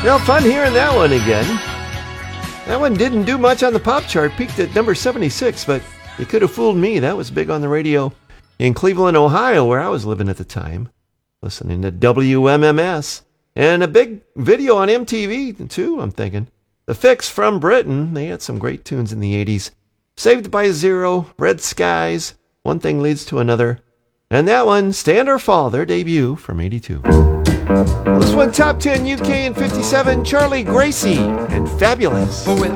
Now, fun hearing that one again. That one didn't do much on the pop chart, peaked at number 76, but you could have fooled me. That was big on the radio in Cleveland, Ohio, where I was living at the time, listening to WMMS. And a big video on MTV, too, I'm thinking. The Fix from Britain, they had some great tunes in the 80s. Saved by Zero, Red Skies, One Thing Leads to Another. And that one, Stand or Fall, their debut from 82. This one, top 10 UK in 57, Charlie Gracie and Fabulous. Well,